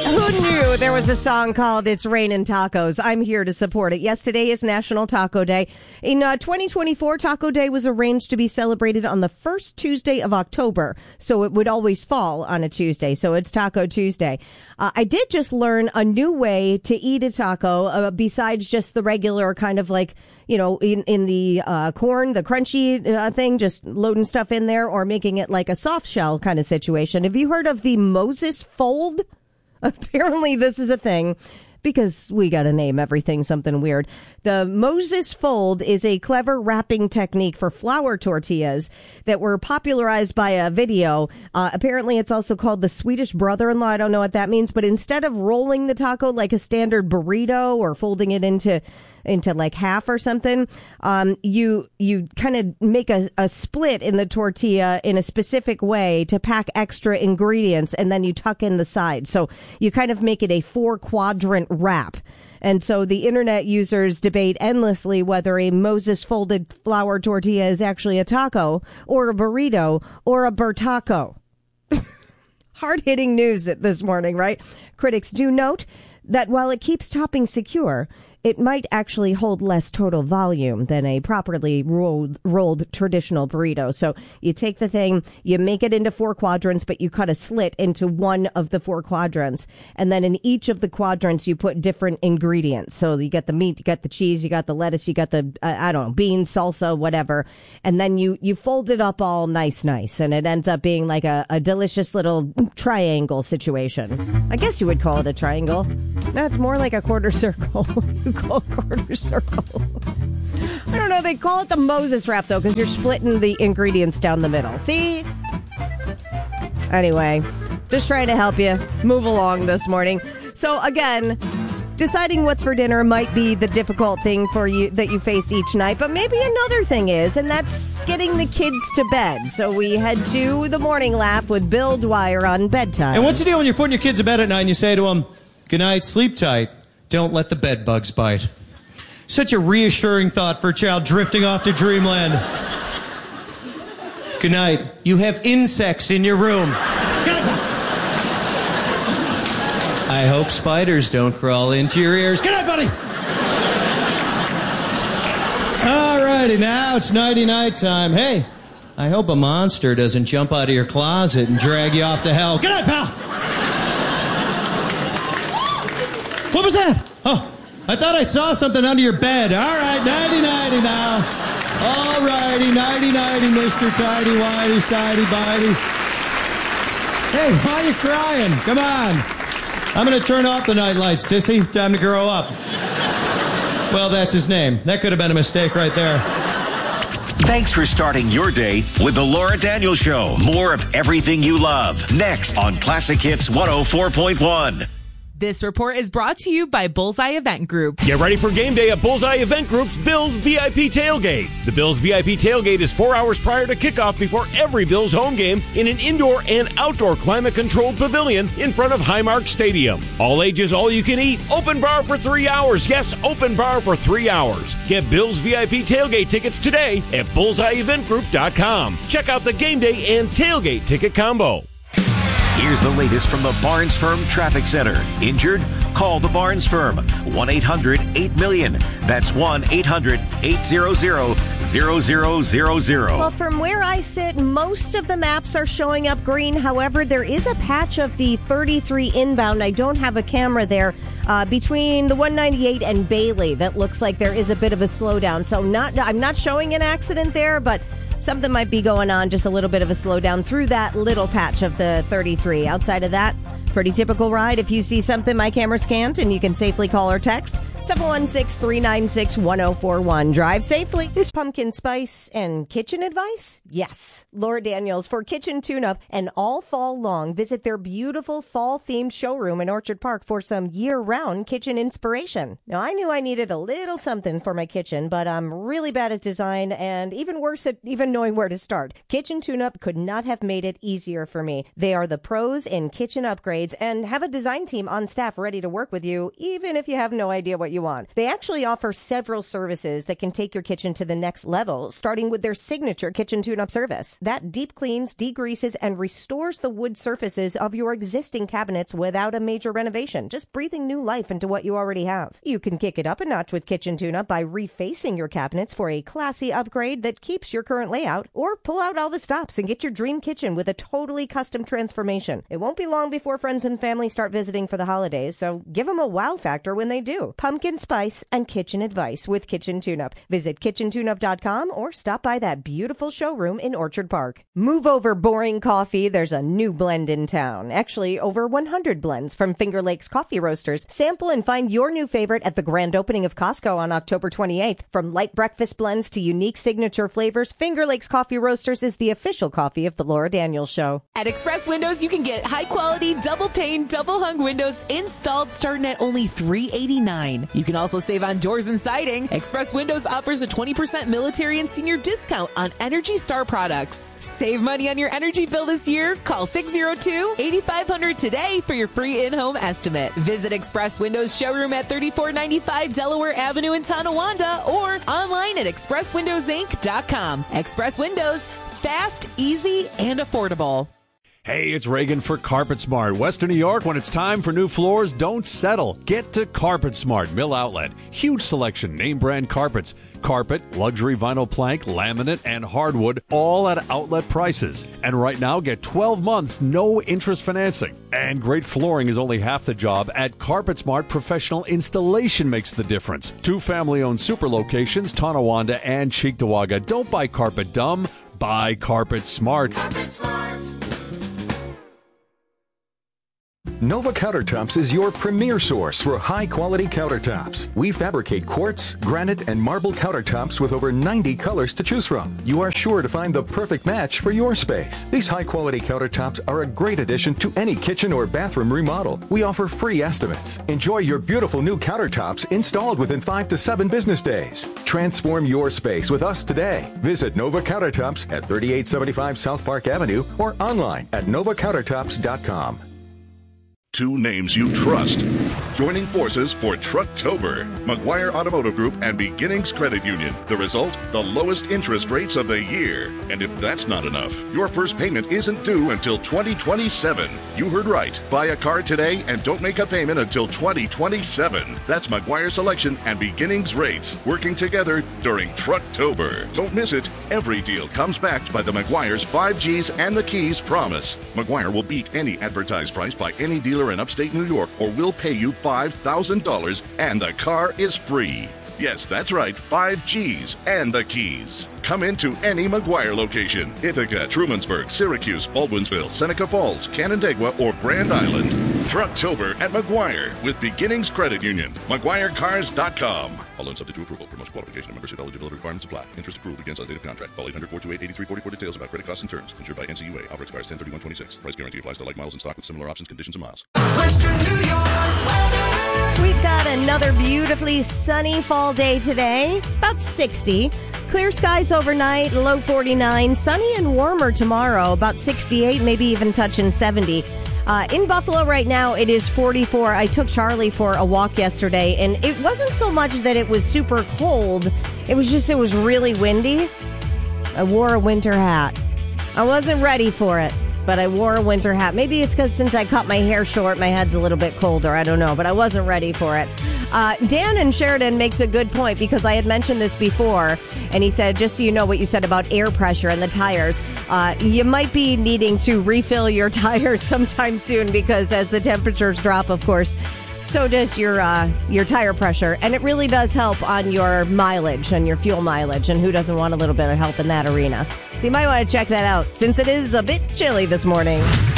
Who knew there was a song called It's Raining Tacos? I'm here to support it. Yes, today is National Taco Day. In 2024, Taco Day was arranged to be celebrated on the first Tuesday of October. So it would always fall on a Tuesday. So it's Taco Tuesday. I did just learn a new way to eat a taco besides just the regular kind of like, you know, in the corn, the crunchy thing, just loading stuff in there or making it like a soft shell kind of situation. Have you heard of the Moses Fold? Apparently this is a thing because we got to name everything something weird. The Moses Fold is a clever wrapping technique for flour tortillas that were popularized by a video. Apparently it's also called the Swedish brother-in-law. I don't know what that means, but instead of rolling the taco like a standard burrito or folding it into like half or something, you kind of make a split in the tortilla in a specific way to pack extra ingredients, and then you tuck in the sides. So you kind of make it a 4-quadrant wrap. And so the internet users debate endlessly whether a Moses folded flour tortilla is actually a taco or a burrito or a burtaco. Hard-hitting news this morning, right? Critics do note that while it keeps topping secure, it might actually hold less total volume than a properly rolled traditional burrito. So you take the thing, you make it into 4 quadrants, but you cut a slit into one of the 4 quadrants. And then in each of the quadrants, you put different ingredients. So you got the meat, you got the cheese, you got the lettuce, you got the, beans, salsa, whatever. And then you fold it up all nice. And it ends up being like a delicious little triangle situation. I guess you would call it a triangle. No, it's more like a quarter circle. Call a quarter circle. I don't know. They call it the Moses wrap, though, because you're splitting the ingredients down the middle. See? Anyway, just trying to help you move along this morning. So, again, deciding what's for dinner might be the difficult thing for you that you face each night. But maybe another thing is, and that's getting the kids to bed. So we head to the Morning Laugh with Bill Dwyer on bedtime. And what's the deal when you're putting your kids to bed at night and you say to them, "Good night, sleep tight. Don't let the bed bugs bite." Such a reassuring thought for a child drifting off to dreamland. Good night. You have insects in your room. I hope spiders don't crawl into your ears. Good night, buddy. All righty, now it's nighty-night time. Hey, I hope a monster doesn't jump out of your closet and drag you off to hell. Good night, pal. What was that? Oh, I thought I saw something under your bed. All right, nighty-nighty now. All righty, nighty-nighty, Mr. Tidy-Whitey, Sidey-Bitey. Hey, why are you crying? Come on. I'm going to turn off the night lights, sissy. Time to grow up. Well, that's his name. That could have been a mistake right there. Thanks for starting your day with the Laura Daniels Show. More of everything you love. Next on Classic Hits 104.1. This report is brought to you by Bullseye Event Group. Get ready for game day at Bullseye Event Group's Bills VIP Tailgate. The Bills VIP Tailgate is 4 hours prior to kickoff before every Bills home game in an indoor and outdoor climate-controlled pavilion in front of Highmark Stadium. All ages, all you can eat. Open bar for 3 hours. Yes, open bar for 3 hours. Get Bills VIP Tailgate tickets today at bullseyeeventgroup.com. Check out the game day and tailgate ticket combo. Here's the latest from the Barnes Firm Traffic Center. Injured? Call the Barnes Firm. 1-800-8-MILLION. That's 1-800-800-0000. Well, from where I sit, most of the maps are showing up green. However, there is a patch of the 33 inbound. I don't have a camera there. Between the 198 and Bailey, that looks like there is a bit of a slowdown. So I'm not showing an accident there, but something might be going on, just a little bit of a slowdown through that little patch of the 33. Outside of that, pretty typical ride. If you see something my cameras can't, and you can safely call or text 716-396-1041. Drive safely. This pumpkin spice and kitchen advice? Yes. Laura Daniels for Kitchen Tune-Up. And all fall long, visit their beautiful fall-themed showroom in Orchard Park for some year-round kitchen inspiration. Now, I knew I needed a little something for my kitchen, but I'm really bad at design and even worse at even knowing where to start. Kitchen Tune-Up could not have made it easier for me. They are the pros in kitchen upgrades upgrades and have a design team on staff ready to work with you, even if you have no idea what you want. They actually offer several services that can take your kitchen to the next level, starting with their signature kitchen tune-up service. That deep cleans, degreases, and restores the wood surfaces of your existing cabinets without a major renovation, just breathing new life into what you already have. You can kick it up a notch with Kitchen Tune-Up by refacing your cabinets for a classy upgrade that keeps your current layout, or pull out all the stops and get your dream kitchen with a totally custom transformation. It won't be long before friends and family start visiting for the holidays, so give them a wow factor when they do. Pumpkin spice and kitchen advice with Kitchen Tune-Up. Visit kitchentuneup.com or stop by that beautiful showroom in Orchard Park. Move over boring coffee. There's a new blend in town. Actually, over 100 blends from Finger Lakes Coffee Roasters. Sample and find your new favorite at the grand opening of Costco on October 28th. From light breakfast blends to unique signature flavors, Finger Lakes Coffee Roasters is the official coffee of the Laura Daniels Show. At Express Windows, you can get high-quality, double-pane, double-hung windows installed starting at only $389. You can also save on doors and siding. Express Windows offers a 20% military and senior discount on Energy Star products. Save money on your energy bill this year. Call 602-8500 today for your free in-home estimate. Visit Express Windows showroom at 3495 Delaware Avenue in Tonawanda or online at expresswindowsinc.com. Express Windows, fast, easy, and affordable. Hey, it's Reagan for Carpet Smart. Western New York, when it's time for new floors, don't settle. Get to Carpet Smart Mill Outlet. Huge selection, name brand carpets. Carpet, luxury vinyl plank, laminate, and hardwood, all at outlet prices. And right now, get 12 months, no interest financing. And great flooring is only half the job. At Carpet Smart, professional installation makes the difference. 2 family-owned super locations, Tonawanda and Cheektowaga. Don't buy carpet dumb, buy Carpet Smart. Nova Countertops is your premier source for high-quality countertops. We fabricate quartz, granite, and marble countertops with over 90 colors to choose from. You are sure to find the perfect match for your space. These high-quality countertops are a great addition to any kitchen or bathroom remodel. We offer free estimates. Enjoy your beautiful new countertops installed within 5 to 7 business days. Transform your space with us today. Visit Nova Countertops at 3875 South Park Avenue or online at novacountertops.com. 2 names you trust. Joining forces for Trucktober. McGuire Automotive Group and Beginnings Credit Union. The result? The lowest interest rates of the year. And if that's not enough, your first payment isn't due until 2027. You heard right. Buy a car today and don't make a payment until 2027. That's McGuire Selection and Beginnings Rates working together during Trucktober. Don't miss it. Every deal comes backed by the McGuire's 5Gs and the Keys promise. McGuire will beat any advertised price by any dealer in upstate New York or will pay you $5,000 and the car is free. Yes, that's right, 5 Gs and the keys. Come into any McGuire location. Ithaca, Trumansburg, Syracuse, Baldwinsville, Seneca Falls, Canandaigua, or Grand Island. Trucktober at McGuire with Beginnings Credit Union. McGuireCars.com. All loans subject to approval. Promotion qualification and membership eligibility requirements apply. Interest approved against undated contract. Call 800-428-8344 for details about credit costs and terms. Insured by NCUA. Offer expires 10/31/26. Price guarantee applies to like miles in stock with similar options, conditions, and miles. Western New York weather. We've got another beautifully sunny fall day today. About 60. Clear skies overnight, low 49. Sunny and warmer tomorrow, about 68, maybe even touching 70. In Buffalo right now, it is 44. I took Charlie for a walk yesterday, and it wasn't so much that it was super cold. It was really windy. I wore a winter hat. I wasn't ready for it, but I wore a winter hat. Maybe it's because since I cut my hair short, my head's a little bit colder. I don't know, but I wasn't ready for it. Dan in Sheridan makes a good point because I had mentioned this before, and he said, just so you know what you said about air pressure and the tires, you might be needing to refill your tires sometime soon because as the temperatures drop, of course, so does your tire pressure, and it really does help on your mileage and your fuel mileage, and who doesn't want a little bit of help in that arena? So you might want to check that out since it is a bit chilly this morning.